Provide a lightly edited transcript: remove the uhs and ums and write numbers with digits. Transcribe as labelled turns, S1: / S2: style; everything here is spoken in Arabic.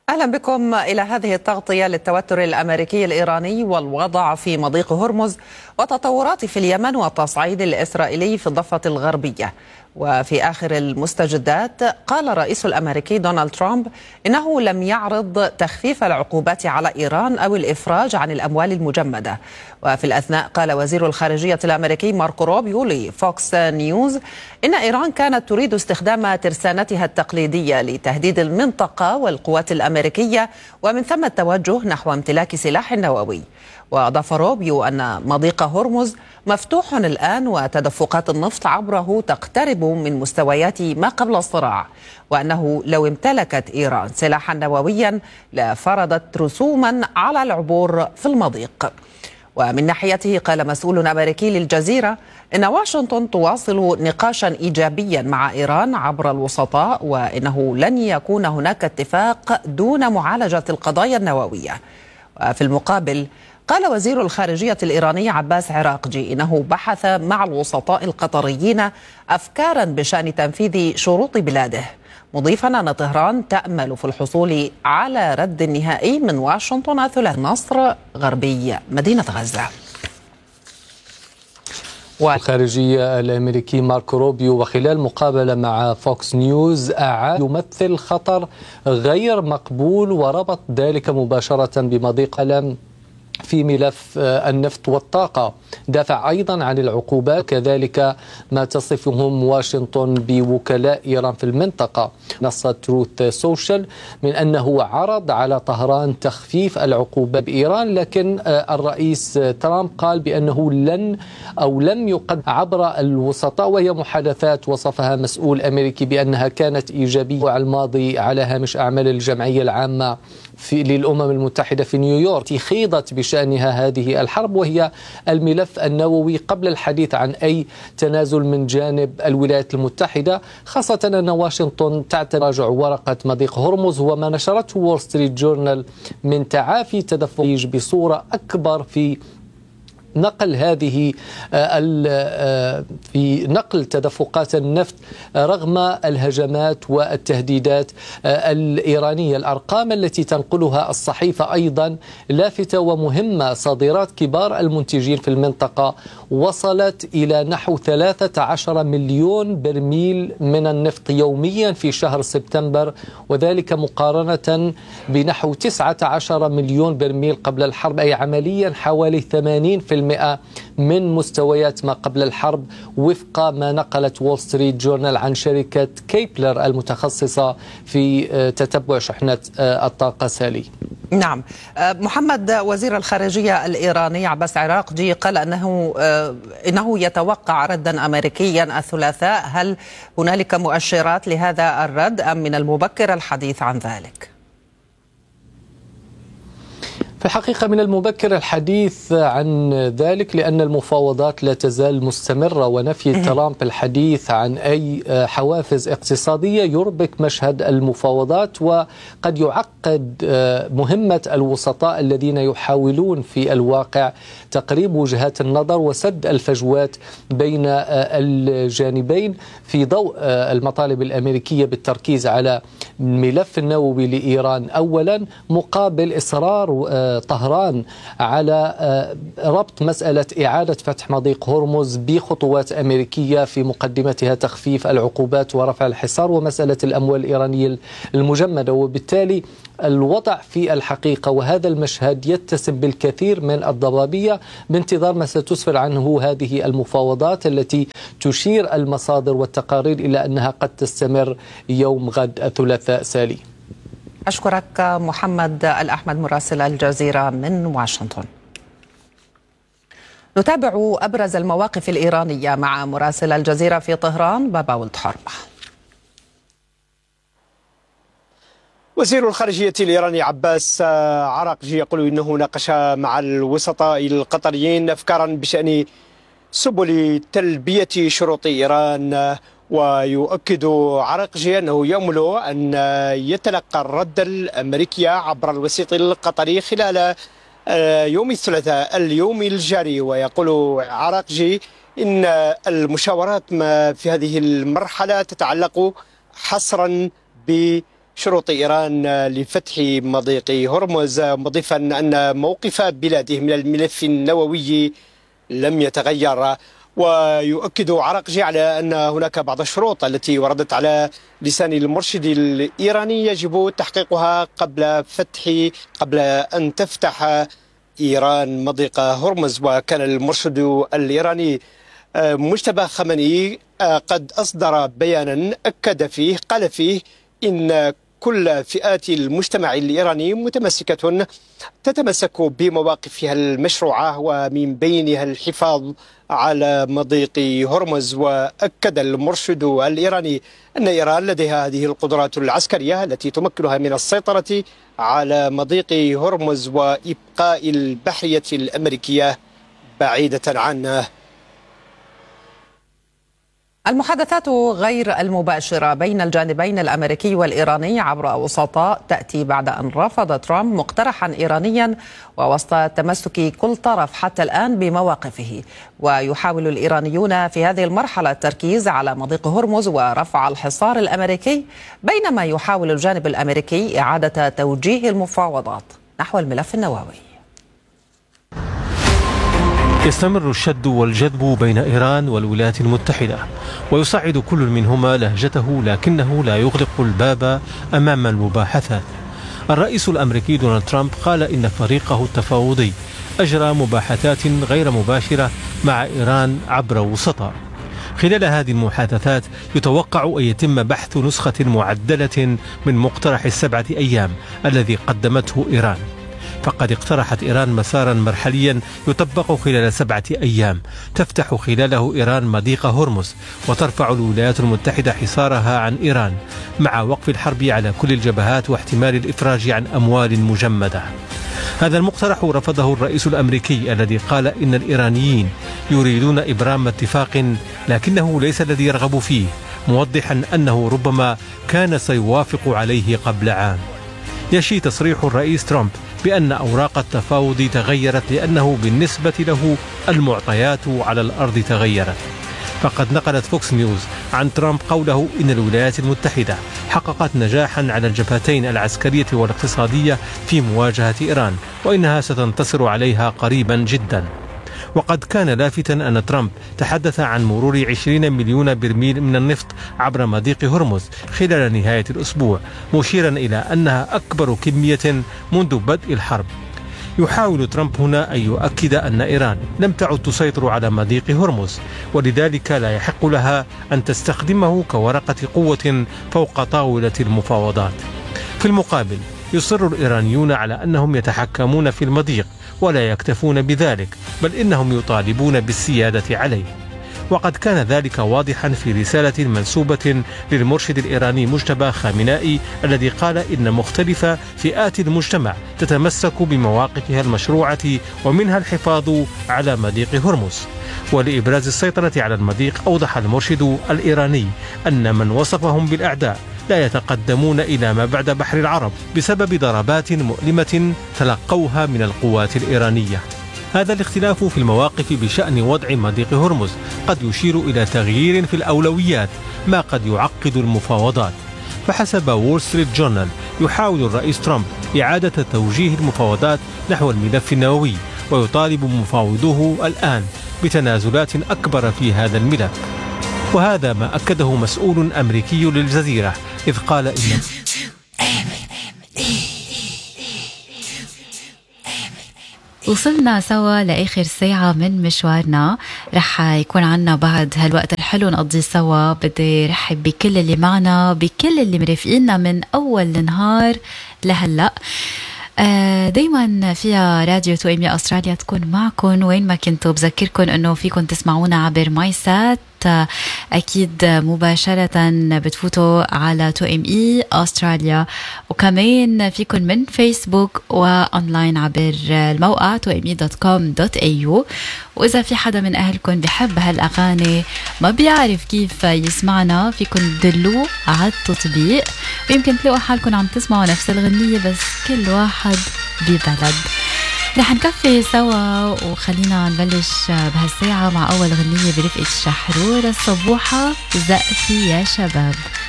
S1: أهلا بكم إلى هذه التغطية للتوتر الأمريكي الإيراني والوضع في مضيق هرمز وتطورات في اليمن والتصعيد الإسرائيلي في الضفة الغربية. وفي آخر المستجدات قال الرئيس الأمريكي دونالد ترامب إنه لم يعرض تخفيف العقوبات على إيران أو الإفراج عن الأموال المجمدة. وفي الأثناء قال وزير الخارجية الأمريكي ماركو روبيو لفوكس نيوز إن إيران كانت تريد استخدام ترسانتها التقليدية لتهديد المنطقة والقوات الأمريكية ومن ثم التوجه نحو امتلاك سلاح نووي. وأضاف روبيو أن مضيق هرمز مفتوح الآن وتدفقات النفط عبره تقترب من مستويات ما قبل الصراع، وأنه لو امتلكت إيران سلاحا نوويا لفرضت رسوما على العبور في المضيق. ومن ناحيته قال مسؤول أمريكي للجزيرة إن واشنطن تواصل نقاشا إيجابيا مع إيران عبر الوسطاء، وإنه لن يكون هناك اتفاق دون معالجة القضايا النووية. وفي المقابل قال وزير الخارجية الإيراني عباس عراقجي إنه بحث مع الوسطاء القطريين أفكارا بشأن تنفيذ شروط بلاده، مضيفا أن طهران تأمل في الحصول على رد نهائي من واشنطن ثلاث نصر غربي مدينة غزة.
S2: الخارجية الأمريكي ماركو روبيو وخلال مقابلة مع فوكس نيوز أعاد يمثل خطر غير مقبول وربط ذلك مباشرة بمضيق ألم في ملف النفط والطاقة. دافع أيضا عن العقوبات كذلك ما تصفهم واشنطن بوكلاء إيران في المنطقة. نصت تروث سوشيال من أنه عرض على طهران تخفيف العقوبات بإيران، لكن الرئيس ترامب قال بأنه لم يقدم عبر الوسطاء، وهي محادثات وصفها مسؤول أمريكي بأنها كانت إيجابية على الماضي على هامش أعمال الجمعية العامة للأمم المتحدة في نيويورك خيضت بشأنها هذه الحرب، وهي الملف النووي، قبل الحديث عن أي تنازل من جانب الولايات المتحدة، خاصة أن واشنطن تعتبر ورقة مضيق هرمز وما نشرته وول ستريت جورنال من تعافي تدفق بصورة أكبر في نقل تدفقات النفط رغم الهجمات والتهديدات الإيرانية. الأرقام التي تنقلها الصحيفة أيضا لافتة ومهمة. صادرات كبار المنتجين في المنطقة وصلت إلى نحو 13 مليون برميل من النفط يوميا في شهر سبتمبر، وذلك مقارنة بنحو 19 مليون برميل قبل الحرب، أي عمليا حوالي 80% من مستويات ما قبل الحرب، وفق ما نقلت وول ستريت جورنال عن شركة كيبلر المتخصصة في تتبع شحنة الطاقة. سالي.
S1: نعم، محمد وزير الخارجية الإيراني عباس عراقجي قال إنه يتوقع ردا أمريكيا الثلاثاء. هل هنالك مؤشرات لهذا الرد أم من المبكر الحديث عن ذلك؟
S2: في الحقيقة من المبكر الحديث عن ذلك، لأن المفاوضات لا تزال مستمرة، ونفي ترامب الحديث عن أي حوافز اقتصادية يربك مشهد المفاوضات، وقد يعقد مهمة الوسطاء الذين يحاولون في الواقع تقريب وجهات النظر وسد الفجوات بين الجانبين في ضوء المطالب الأمريكية بالتركيز على الملف النووي لإيران أولا، مقابل إصرار طهران على ربط مسألة إعادة فتح مضيق هرمز بخطوات أمريكية في مقدمتها تخفيف العقوبات ورفع الحصار ومسألة الأموال الإيرانية المجمدة. وبالتالي الوضع في الحقيقة وهذا المشهد يتسم بالكثير من الضبابية بانتظار ما ستسفر عنه هذه المفاوضات التي تشير المصادر والتقارير إلى أنها قد تستمر يوم غد الثلاثاء. سالي.
S1: أشكرك محمد الأحمد مراسل الجزيرة من واشنطن. نتابع أبرز المواقف الإيرانية مع مراسل الجزيرة في طهران بابا ولد حرب.
S3: وزير الخارجية الإيراني عباس عراقجي يقول إنه ناقش مع الوسطاء القطريين أفكارا بشأن سبل تلبية شروط إيران، ويؤكد عراقجي أنه يأمل أن يتلقى الرد الأمريكي عبر الوسيط القطري خلال يوم الثلاثاء اليوم الجاري. ويقول عراقجي إن المشاورات في هذه المرحلة تتعلق حصرا شروط إيران لفتح مضيق هرمز، مضيفا أن موقف بلاده من الملف النووي لم يتغير. ويؤكد عرقجي على أن هناك بعض الشروط التي وردت على لسان المرشد الإيراني يجب تحقيقها قبل أن تفتح إيران مضيق هرمز. وكان المرشد الإيراني مجتبى خامنئي قد أصدر بيانا قال فيه إن كل فئات المجتمع الإيراني تتمسك بمواقفها المشروعة، ومن بينها الحفاظ على مضيق هرمز. وأكد المرشد الإيراني أن إيران لديها هذه القدرات العسكرية التي تمكنها من السيطرة على مضيق هرمز وإبقاء البحرية الأمريكية بعيدة عنه.
S1: المحادثات غير المباشرة بين الجانبين الأمريكي والإيراني عبر وسطاء تأتي بعد أن رفض ترامب مقترحا إيرانيا ووسط تمسك كل طرف حتى الآن بمواقفه. ويحاول الإيرانيون في هذه المرحلة التركيز على مضيق هرمز ورفع الحصار الأمريكي، بينما يحاول الجانب الأمريكي إعادة توجيه المفاوضات نحو الملف النووي.
S4: يستمر الشد والجذب بين إيران والولايات المتحدة، ويصعد كل منهما لهجته، لكنه لا يغلق الباب أمام المباحثات. الرئيس الأمريكي دونالد ترامب قال إن فريقه التفاوضي أجرى مباحثات غير مباشرة مع إيران عبر وسطاء. خلال هذه المحادثات يتوقع أن يتم بحث نسخة معدلة من مقترح 7 أيام الذي قدمته إيران. فقد اقترحت إيران مسارا مرحليا يطبق خلال 7 أيام تفتح خلاله إيران مضيق هرمز وترفع الولايات المتحدة حصارها عن إيران مع وقف الحرب على كل الجبهات واحتمال الإفراج عن أموال مجمدة. هذا المقترح رفضه الرئيس الأمريكي الذي قال إن الإيرانيين يريدون إبرام اتفاق لكنه ليس الذي يرغب فيه، موضحا أنه ربما كان سيوافق عليه قبل عام. يشي تصريح الرئيس ترامب بأن أوراق التفاوض تغيرت لأنه بالنسبة له المعطيات على الأرض تغيرت. فقد نقلت فوكس نيوز عن ترامب قوله إن الولايات المتحدة حققت نجاحا على الجبهتين العسكرية والاقتصادية في مواجهة إيران، وإنها ستنتصر عليها قريبا جدا. وقد كان لافتا أن ترامب تحدث عن مرور 20 مليون برميل من النفط عبر مضيق هرمز خلال نهاية الأسبوع، مشيرا إلى أنها أكبر كمية منذ بدء الحرب. يحاول ترامب هنا أن يؤكد أن إيران لم تعد تسيطر على مضيق هرمز، ولذلك لا يحق لها أن تستخدمه كورقة قوة فوق طاولة المفاوضات. في المقابل يصر الإيرانيون على أنهم يتحكمون في المضيق ولا يكتفون بذلك، بل إنهم يطالبون بالسيادة عليه. وقد كان ذلك واضحا في رسالة منسوبة للمرشد الإيراني مجتبى خامنئي الذي قال إن مختلف فئات المجتمع تتمسك بمواقفها المشروعة ومنها الحفاظ على مضيق هرمز. ولإبراز السيطرة على المضيق أوضح المرشد الإيراني أن من وصفهم بالأعداء لا يتقدمون إلى ما بعد بحر العرب بسبب ضربات مؤلمة تلقوها من القوات الإيرانية. هذا الاختلاف في المواقف بشأن وضع مضيق هرمز قد يشير إلى تغيير في الأولويات، ما قد يعقد المفاوضات. فحسب وول ستريت جورنال يحاول الرئيس ترامب إعادة توجيه المفاوضات نحو الملف النووي، ويطالب مفاوضوه الآن بتنازلات أكبر في هذا الملف. وهذا ما أكده مسؤول أمريكي للجزيرة إذ قال إن
S5: وصلنا سوا لآخر ساعة من مشوارنا. رح يكون عنا بعد هالوقت الحلو نقضي سوا. بدي رحب بكل اللي معنا، بكل اللي مرافقيننا من أول النهار لهلأ. دايما فيها راديو 2AM أستراليا تكون معكم وين ما كنتوا. بذكركم أنه فيكم تسمعونا عبر ماي سات، أكيد مباشرة بتفوتوا على 2ME أستراليا، وكمان فيكم من فيسبوك وأونلاين عبر الموقع 2me.com.au. وإذا في حدا من أهلكم بحب هالأغاني ما بيعرف كيف يسمعنا، فيكم تدلوه على التطبيق، ويمكن تلاقوا حالكم عم تسمعوا نفس الغنية بس كل واحد ببلد. رح نكفي سوا وخلينا نبلش بهالساعة مع أول غنية برفقة الشحرور الصبوحة زقفي يا شباب.